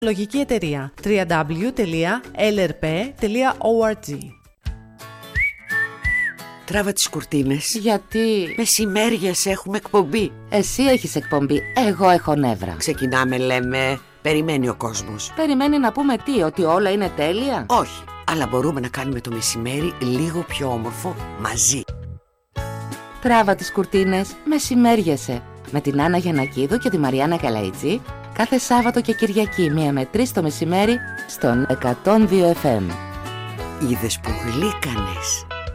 Λογική εταιρεία www.lrp.org. Τράβα τις κουρτίνες. Γιατί? Μεσημέριας έχουμε εκπομπή. Εσύ έχεις εκπομπή, εγώ έχω νεύρα. Ξεκινάμε, λέμε. Περιμένει ο κόσμος. Περιμένει να πούμε τι, ότι όλα είναι τέλεια? Όχι, αλλά μπορούμε να κάνουμε το μεσημέρι λίγο πιο όμορφο μαζί. Τράβα τις κουρτίνες, μεσημέριασε. Με την Άννα Γιαννακίδου και τη Μαριάννα Καλαϊτζή, κάθε Σάββατο και Κυριακή 1 με 3 το μεσημέρι στον 102 FM. Είδες που γλύκανες.